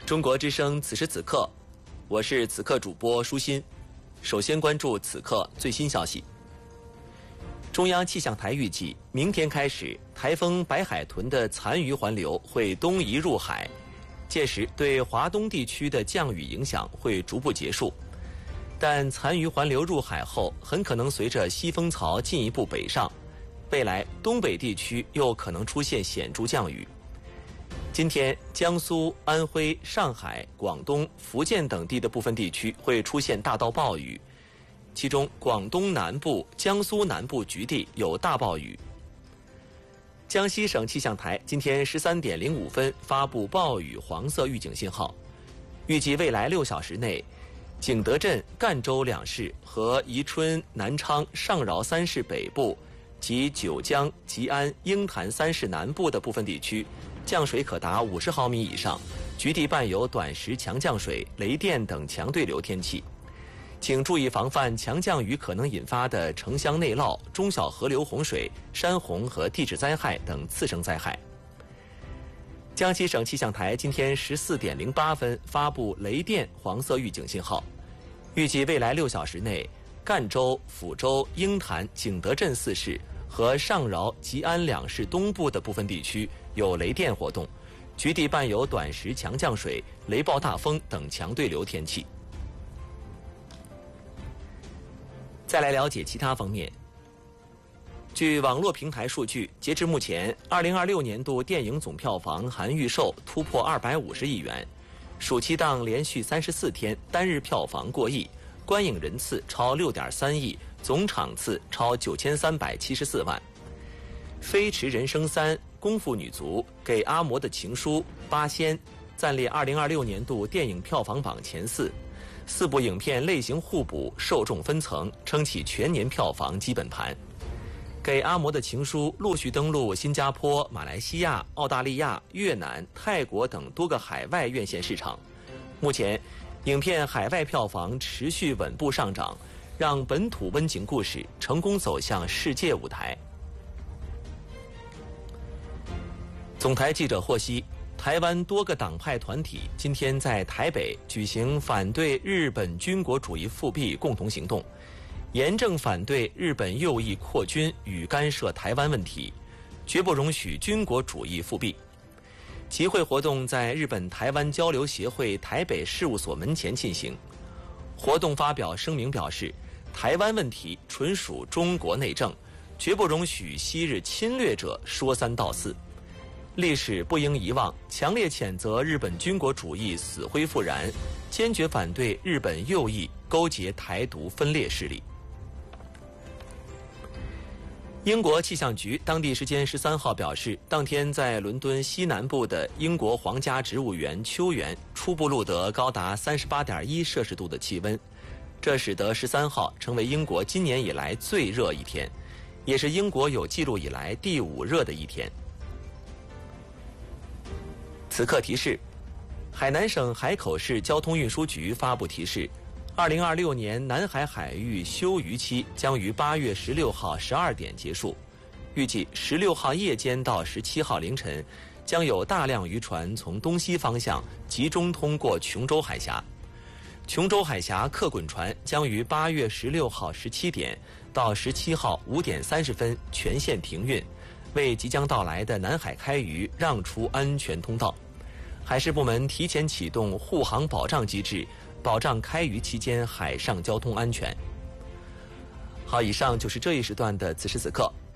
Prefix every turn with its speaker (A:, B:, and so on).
A: 中国之声此时此刻，我是此刻主播舒心。首先关注此刻最新消息。中央气象台预计，明天开始，台风白海豚的残余环流会东移入海，届时对华东地区的降雨影响会逐步结束。但残余环流入海后，很可能随着西风槽进一步北上，未来东北地区又可能出现显著降雨。今天，江苏、安徽、上海、广东、福建等地的部分地区会出现大到暴雨，其中广东南部、江苏南部局地有大暴雨。江西省气象台今天13点05分发布暴雨黄色预警信号，预计未来6小时内，景德镇、赣州2市和宜春、南昌、上饶3市北部及九江、吉安、鹰潭3市南部的部分地区，降水可达50毫米以上，局地伴有短时强降水、雷电等强对流天气。请注意防范强降雨可能引发的城乡内涝、中小河流洪水、山洪和地质灾害等次生灾害。江西省气象台今天14点08分发布雷电黄色预警信号，预计未来6小时内，赣州、抚州、鹰潭、景德镇4市和上饶、吉安2市东部的部分地区有雷电活动，局地伴有短时强降水、雷暴大风等强对流天气。再来了解其他方面。据网络平台数据，截至目前，2026年度电影总票房含预售突破250亿元，暑期档连续34天单日票房过亿，观影人次超6.3亿，总场次超9374万。《飞驰人生3》、《功夫女足》、《给阿嬷的情书》、《八仙》暂列2026年度电影票房榜前4部影片类型互补，受众分层，撑起全年票房基本盘。给阿嬷的情书陆续登陆新加坡、马来西亚、澳大利亚、越南、泰国等多个海外院线市场。目前，影片海外票房持续稳步上涨，让本土温情故事成功走向世界舞台。总台记者获悉，台湾多个党派团体今天在台北举行反对日本军国主义复辟共同行动，严正反对日本右翼扩军与干涉台湾问题，绝不容许军国主义复辟。集会活动在日本台湾交流协会台北事务所门前进行。活动发表声明表示，台湾问题纯属中国内政，绝不容许昔日侵略者说三道四。历史不应遗忘，强烈谴责日本军国主义死灰复燃，坚决反对日本右翼勾结台独分裂势力。英国气象局当地时间13号表示，当天在伦敦西南部的英国皇家植物园秋园初步录得高达38.1摄氏度的气温，这使得13号成为英国今年以来最热一天，也是英国有记录以来第5热的一天。此刻提示，海南省海口市交通运输局发布提示，2026年南海海域休渔期将于8月16号12点结束，预计16号夜间到17号凌晨，将有大量渔船从东西方向集中通过琼州海峡。琼州海峡客滚船将于8月16号17点到17号5点30分全线停运，为即将到来的南海开渔让出安全通道。海事部门提前启动护航保障机制，保障开渔期间海上交通安全。好，以上就是这一时段的此时此刻，